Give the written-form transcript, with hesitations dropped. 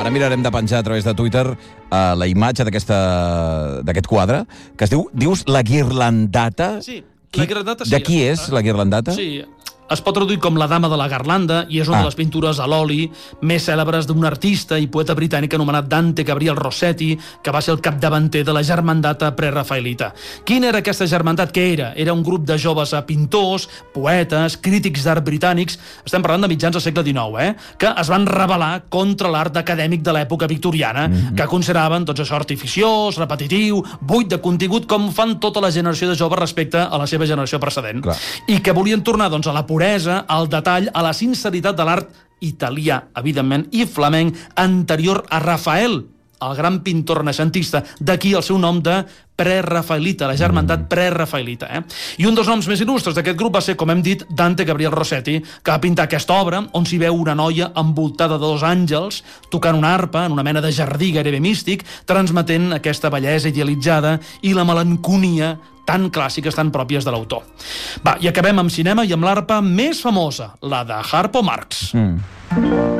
Ara mirarem de penjar a través de Twitter la imatge d'aquest quadre, que es dius La Guirlandata? Sí, La Guirlandata sí. De qui és La Guirlandata? Sí, es pot traduir com La Dama de la Garlanda i és una de les pintures a l'oli més cèlebres d'un artista i poeta britànic anomenat Dante Gabriel Rossetti, que va ser el capdavanter de la germandata prerafaelita. Quina era aquesta germandat? Què era? Era un grup de joves pintors, poetes, crítics d'art britànics, estem parlant de mitjans del segle XIX, que es van rebel·lar contra l'art acadèmic de l'època victoriana, que consideraven doncs, això artificiós, repetitiu, buit de contingut, com fan tota la generació de joves respecte a la seva generació precedent. Clar. I que volien tornar doncs, a la puresa, al detall, a la sinceritat de l'art italià, evidentment, i flamenc anterior a Rafael, el gran pintor renaixentista. D'aquí el seu nom de prerafaelita, la germandat prerafaelita. I un dels noms més il·lustres d'aquest grup va ser, com hem dit, Dante Gabriel Rossetti, que va pintar aquesta obra on s'hi veu una noia envoltada de dos àngels tocant una arpa en una mena de jardí gairebé místic, transmetent aquesta bellesa idealitzada i la melanconia tan clàssiques, tan pròpies de l'autor. Va, i acabem amb cinema i amb l'arpa més famosa, la de Harpo Marx.